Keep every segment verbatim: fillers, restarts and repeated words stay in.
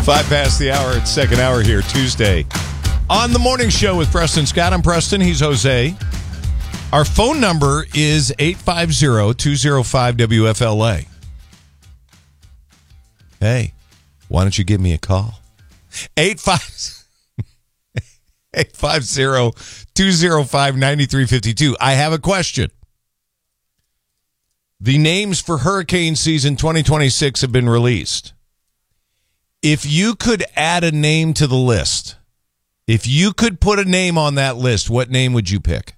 Five past the hour. It's second hour here, Tuesday. On the morning show with Preston Scott. I'm Preston. He's Jose. Our phone number is eight five zero, two zero five, W F L A. Hey, why don't you give me a call? eight five zero, two zero five, nine three five two. I have a question. The names for hurricane season twenty twenty-six have been released. If you could add a name to the list, if you could put a name on that list, what name would you pick?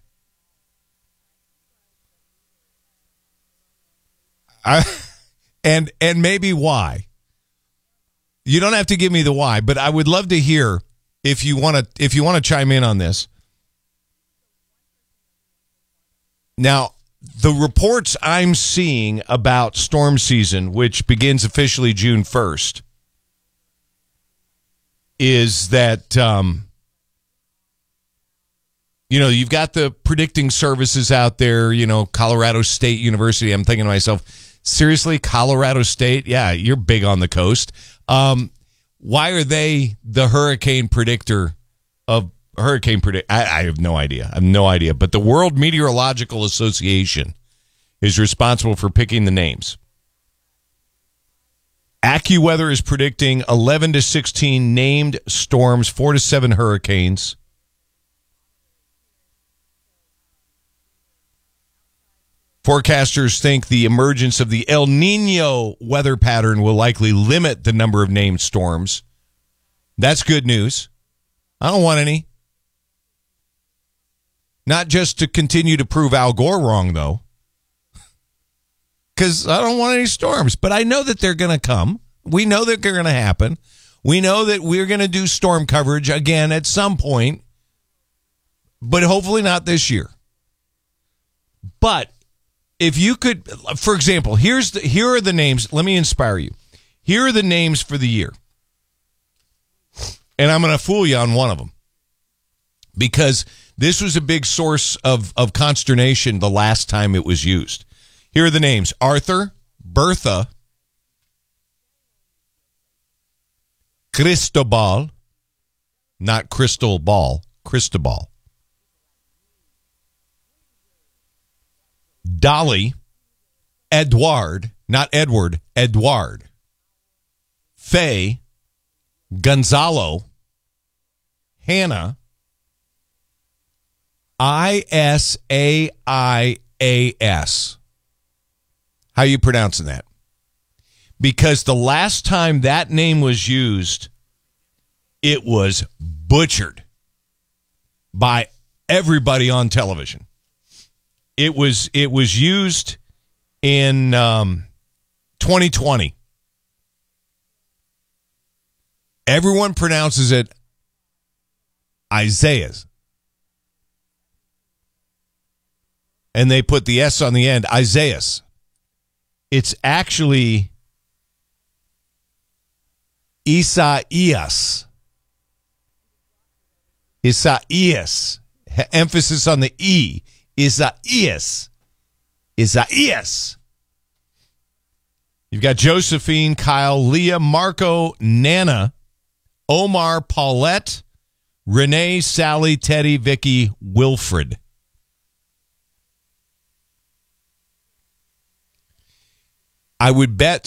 I, and and maybe why. You don't have to give me the why, but I would love to hear if you want to if you want to chime in on this. Now, the reports I'm seeing about storm season, which begins officially June first, is that, um, you know, you've got the predicting services out there, you know, Colorado State University. I'm thinking to myself, seriously, Colorado State? Yeah, you're big on the coast. Um, why are they the hurricane predictor of hurricane predict? I, I have no idea. I have no idea. But the World Meteorological Association is responsible for picking the names. AccuWeather is predicting eleven to sixteen named storms, four to seven hurricanes. Forecasters think the emergence of the El Nino weather pattern will likely limit the number of named storms. That's good news. I don't want any. Not just to continue to prove Al Gore wrong, though. Because I don't want any storms, but I know that they're going to come. We know that they're going to happen. We know that we're going to do storm coverage again at some point, but hopefully not this year. But if you could, for example, here's the, here are the names. Let me inspire you. Here are the names for the year. And I'm going to fool you on one of them, because this was a big source of, of consternation the last time it was used. Here are the names: Arthur, Bertha, Cristobal, not crystal ball, Cristobal, Dolly, Edward, not Edward, Edward, Faye, Gonzalo, Hannah, I S A I A S. How are you pronouncing that? Because the last time that name was used, it was butchered by everybody on television. It was it was used in um, twenty twenty. Everyone pronounces it Isaiah's. And they put the S on the end, Isaiah's. It's actually Isaias. Isaias. Emphasis on the E. Isaias. Isaias. You've got Josephine, Kyle, Leah, Marco, Nana, Omar, Paulette, Renee, Sally, Teddy, Vicky, Wilfred. I would bet